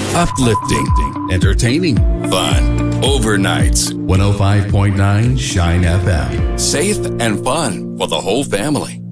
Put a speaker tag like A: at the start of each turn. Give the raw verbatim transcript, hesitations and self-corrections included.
A: Uplifting, entertaining, fun. Overnights. one oh five point nine Shine F M. Safe and fun for the whole family.